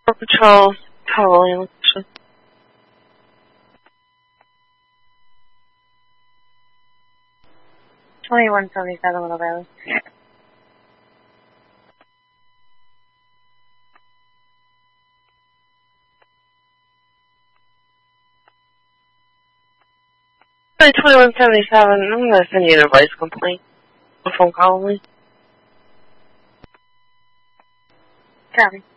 Patrol, probably location. $21.77 Little Valley. Hey, 2177, I'm gonna send you a voice complaint. A phone call only. Copy.